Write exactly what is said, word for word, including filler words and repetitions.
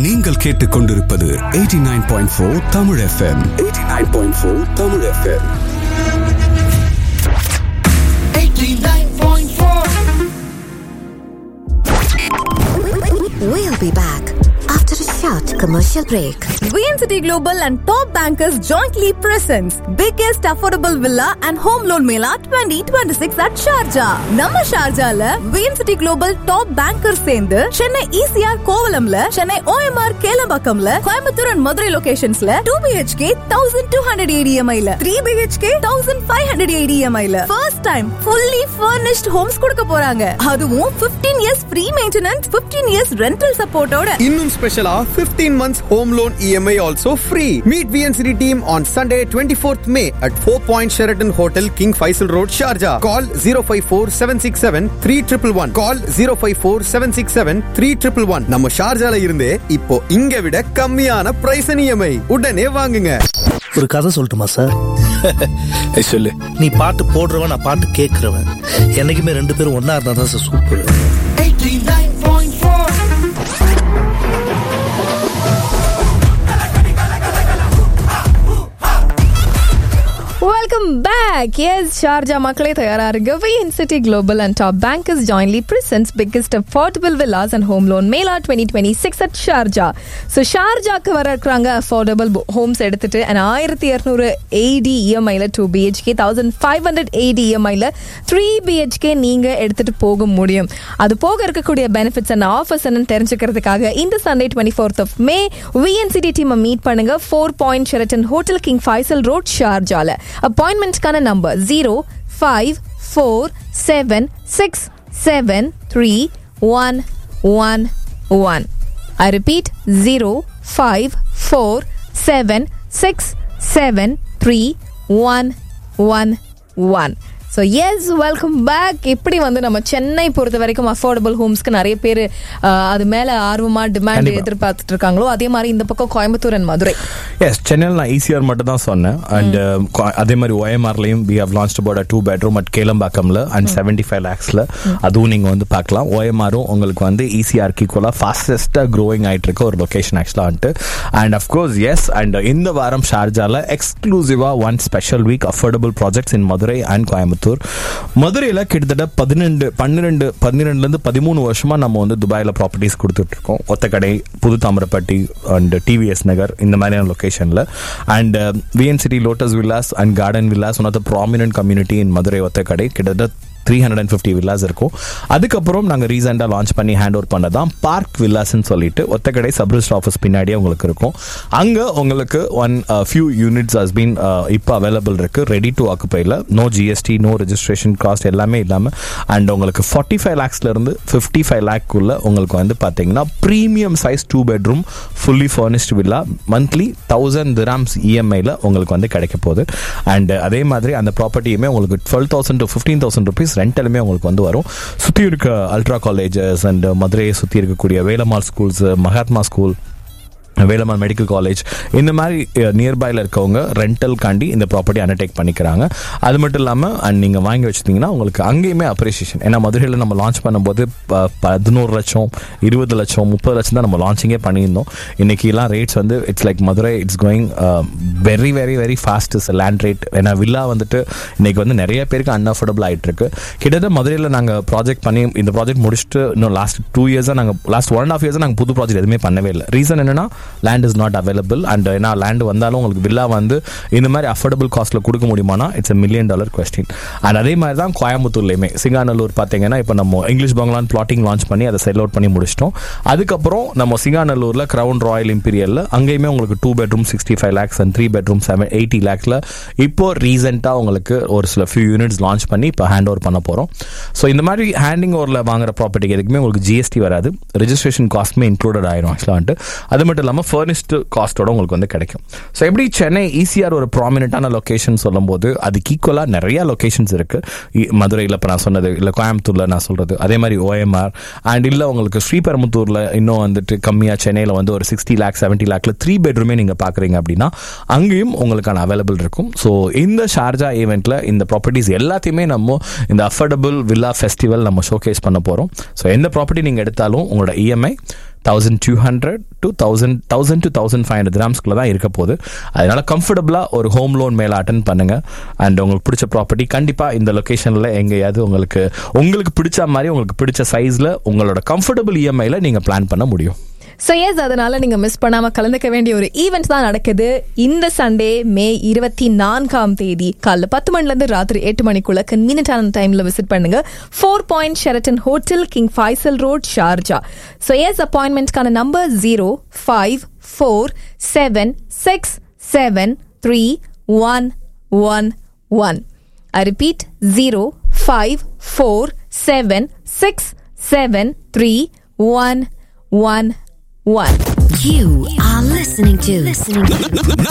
நீங்கள் கேட்டுக்கொண்டிருப்பது eighty-nine point four Tamil F M. eighty-nine point four Tamil F M. eighty-nine point four. We'll be back after a short commercial break. V N City Global and Top Bankers jointly presents biggest affordable villa and home loan mela twenty twenty-six at Sharjah. நம்ம ஷார்ஜால V N City Global Top Bankers சேர்ந்து Chennai E C R கோவலம்ல, Chennai O M R கேலம்பாக்கம்ல, Coimbatore and Madurai லொகேஷன்ஸ்ல two B H K twelve eighty E M I ல, three B H K fifteen eighty E M I ல first time fully furnished homes கொடுக்க போறாங்க. அதுவும் fifteen years free maintenance, fifteen years rental support ஓட. இன்னும் ஸ்பெஷலா fifteen months home loan E M I also free. Meet V N City team on Sunday twenty-fourth May at Four Point Sheraton Hotel, King Faisal Road, Sharjah. Call zero five four seven six seven three one one one. Call zero five four seven six seven three one one one. நம்ம ஷார்ஜால இருந்தே இப்போ இங்க விட கம்மியான price E M I உடனே வாங்குங்க. ஒரு கதை சொல்லட்டுமா சார்? சொல்லு. நீ பாட்டு போடுறவன், நான் பாட்டு கேட்கிறவன், என்னைக்குமே ரெண்டு பேரும் ஒன்னா இருந்தா தான் sir super. eighty-nine point four. Welcome back. Yes, Sharjah மக்களே தயாரா இருங்க. V N City Global and Top Bankers jointly presents biggest affordable villas and home loan mela twenty twenty-six at Sharjah. So Sharjahக்கு வர இருக்காங்க affordable homes எடுத்துட்டு and twelve eighty E M I ல two B H K fifteen eighty E M I ல three B H K நீங்க எடுத்துட்டு போக முடியும். அது போக இருக்கக்கூடிய benefits and offers என்ன தெரிஞ்சுக்கிறதுக்காக இந்த Sunday twenty-fourth of May V N City team meet பண்ணுங்க Four Point Sheraton Hotel, King Faisal Road, Sharjah ல. Appointment kana number zero five four seven six seven three one one one. I repeat zero five four seven six seven three one one one. So yes, welcome back. இப்படி வந்து நம்ம சென்னை பொறுத்த வரைக்கும் affordable ஹோம்ஸ்க்கு நிறைய பேர் அது மேல ஆர்வமா டிமாண்ட் எதிர்பார்த்துட்டு இருக்காங்களோ, அதே மாதிரி இந்த பக்கம் கோயம்புத்தூர் அண்ட் மதுரை. எஸ், சென்னையில் நான் ஈசிஆர் மட்டும் தான் சொன்னேன். அண்ட் அதே மாதிரி ஓஎம்ஆர்லையும் we have launched about two bedroom at கேலம்பாக்கம்ல and seventy five லேக்ஸ்ல அதுவும் நீங்க வந்து பார்க்கலாம். ஓஎம்ஆரும் உங்களுக்கு வந்து ஈசிஆருக்கு ஈக்குவலா ஃபாஸ்டஸ்டா க்ரோயிங் ஆயிட்டு இருக்க ஒரு லொகேஷன் ஆக்சுவலா வந்துட்டு. அண்ட் அஃப்கோர்ஸ் எஸ், அண்ட் இந்த வாரம் ஷார்ஜால எக்ஸ்க்ளூசிவா one special week affordable projects in Madurai and Coimbatore. மதுரையில் கிட்டத்தட்ட பதினெண்டு பன்னிரெண்டு பன்னிரெண்டுல இருந்து பதிமூணு வருஷமா நம்ம வந்து துபாயில ப்ராப்பர்ட்டிஸ் கொடுத்துட்டு இருக்கோம். ஒத்தக்கடை, புது தாமிரப்பட்டி அண்ட் டிவிஎஸ் நகர் இந்த மாதிரியான லொகேஷன்ல. And விஎன்சிட்டி lotus villas and garden villas one of the prominent community in Madurai Othakadai. கிட்டத்தட்ட three hundred and fifty villas இருக்கும். அதுக்கப்புறம் நாங்கள் ரீசெண்டாக லான்ச் பண்ணி ஹேண்ட் ஓவர் பண்ணதான் பார்க் வில்லாஸ்ன்னு சொல்லிட்டு ஒத்தக்கடை சப் ரிஜிஸ்டர் ஆஃபீஸ் பின்னாடியே உங்களுக்கு இருக்கும். அங்கே உங்களுக்கு one few units has been இப்போ அவைலபிள் இருக்கு, ready to ஆக்குபைல. No GST, no registration cost எல்லாமே இல்லாமல். அண்ட் உங்களுக்கு ஃபார்ட்டி ஃபைவ் லேக்ஸ்ல இருந்து ஃபிஃப்டி ஃபைவ் லேக்குள்ள உங்களுக்கு வந்து பார்த்தீங்கன்னா premium size two bedroom fully furnished villa monthly thousand grams இஎம்ஐல உங்களுக்கு வந்து கிடைக்க போகுது. அண்ட் அதே மாதிரி அந்த ப்ராப்பர்ட்டியுமே உங்களுக்கு twelve thousand to fifteen thousand rupees ரெண்டலுமே உங்களுக்கு வந்து வரும். சுற்றி இருக்க அல்ட்ரா காலேஜஸ் அண்ட் மதுரையை சுற்றி இருக்கக்கூடிய Velammal schools, Mahatma school, Velammal medical college, இந்த மாதிரி நியர்பைல இருக்கவங்க ரெண்டல் காண்டி இந்த ப்ராப்பர்ட்டி அண்டர்டேக் பண்ணிக்கிறாங்க. அது மட்டும் இல்லாமல் அண்ட் நீங்கள் வாங்கி வச்சுட்டிங்கன்னா உங்களுக்கு அங்கேயுமே அப்ரிசியேஷன். ஏன்னா மதுரையில் நம்ம லான்ச் பண்ணும்போது பதினோரு லட்சம் இருபது லட்சம் முப்பது லட்சம் தான் நம்ம லான்ச்சிங்கே பண்ணியிருந்தோம். இன்னைக்கெல்லாம் ரேட்ஸ் வந்து it's like Madurai it's going very very very fast land rate. ஏன்னா வில்லா வந்துட்டு இன்னைக்கு வந்து நிறைய பேருக்கு அன்அஃபோர்டபுள் ஆகிட்டு இருக்கு. கிட்டத்தட்ட மதுரையில் நாங்கள் ப்ராஜெக்ட் பண்ணி இந்த ப்ராஜெக்ட் முடிச்சுட்டு இன்னும் லாஸ்ட் டூ இயர்ஸாக நாங்கள் லாஸ்ட் ஒன் அண்ட் ஆஃப் இயர்ஸாக நாங்கள் புது ப்ராஜெக்ட் எதுவுமே பண்ணவே இல்லை. ரீசன் என்னன்னா land is not available. and ஏன்னா லேண்ட் வந்தாலும் உங்களுக்கு வில்லா வந்து இந்த மாதிரி அஃபோர்டபுள் காஸ்ட்ல கொடுக்க முடியுமானா it's a million dollar question. And அதே மாதிரி தான் கோயம்புத்தூர்லையுமே சிங்காநல்லூர் பார்த்தீங்கன்னா இப்போ நம்ம இங்கிலீஷ் பங்களான் பிளாட்டிங் லான்ச் பண்ணி அதை செல் அவுட் பண்ணி முடிச்சிட்டோம். அதுக்கப்புறம் நம்ம சிங்காநல்லூர்ல கிரவுன் ராயல் இம்பீரியல்ல அங்கேயுமே உங்களுக்கு two bedroom sixty five lakhs and three bedroom seven eighty லேக்ஸ்ல இப்போ ரீசெண்டாக உங்களுக்கு ஒரு சில ஃபியூ யூனிட்ஸ் லான்ச் பண்ணி இப்போ ஹேண்ட் ஓவர் பண்ண போகிறோம். ஸோ இந்த மாதிரி ஹேண்டிங் ஓவரில் வாங்குற ப்ராப்பர்ட்டிக்கு எதுக்குமே உங்களுக்கு ஜிஎஸ்டி வராது, ரெஜிஸ்ட்ரேஷன் காஸ்ட்மே இன்க்ளூடட் ஆயிடும் ஆக்சுவலாக. அது மட்டும் இல்லாமல் ஃபர்னிஷ்டு காஸ்ட்டோட உங்களுக்கு வந்து கிடைக்கும். ஸோ எப்படி சென்னை ஈசிஆர் ஒரு ப்ராமினென்ட்டான லொக்கேஷன் சொல்லும் போது அதுக்கு ஈக்குவலாக நிறைய லொக்கேஷன்ஸ் இருக்கு. மதுரையில் இப்போ நான் சொன்னது, இல்லை கோயம்புத்தூர்ல நான் சொல்றது, அதே மாதிரி ஓஎம்ஆர் அண்ட் இல்லை உங்களுக்கு ஸ்ரீபெரும்புத்தூர்ல இன்னும் வந்துட்டு கம்மியாக சென்னையில் வந்து ஒரு சிக்ஸ்டி லேக் செவன்டி லேக்ல த்ரீ பெட்ரூமே நீங்கள் பார்க்குறீங்க அப்படின்னா அங்கேயும் உங்களுக்கான அவைலபிள் இருக்கும். ஸோ இந்த ஷார்ஜா ஈவெண்ட்ல இந்த ப்ராப்பர்ட்டிஸ் எல்லாத்தையுமே நம்ம இந்த அஃபோர்டபுள் வில்லா ஃபெஸ்டிவல் நம்ம ஷோகேஸ் பண்ண போகிறோம். ஸோ எந்த ப்ராப்பர்ட்டி நீங்கள் எடுத்தாலும் உங்களோட EMI thousand two hundred to thousand thousand to thousand five hundred கிராம்ஸ்குள்ள தான் இருக்க போகுது. அதனால கம்ஃபர்டபுளா ஒரு ஹோம் லோன் மேல அட்டன் பண்ணுங்க. அண்ட் உங்களுக்கு பிடிச்ச ப்ராப்பர்ட்டி கண்டிப்பா இந்த லொகேஷன்ல எங்கேயாவது உங்களுக்கு உங்களுக்கு பிடிச்ச மாதிரி உங்களுக்கு பிடிச்ச சைஸ்ல உங்களோட கம்ஃபர்டபுள் இஎம்ஐல நீங்க பிளான் பண்ண முடியும். ஸோ எஸ், அதனால நீங்க மிஸ் பண்ணாம கலந்துக்க வேண்டிய ஒரு ஈவெண்ட் தான் நடக்குது இந்த சண்டே மே இருபத்தி நான்காம் தேதி காலைல பத்து மணில இருந்து ராத்திரி எட்டு மணிக்குள்ள கன்வீனியன்டான டைம்ல விசிட் பண்ணுங்க. Four point Sheraton hotel, king Faisal road, Sharjah. So S, அப்பாயின்மெண்ட்கான number zero five four seven six seven three one one one. I repeat, zero five four seven six seven three one one one. You are listening to listening to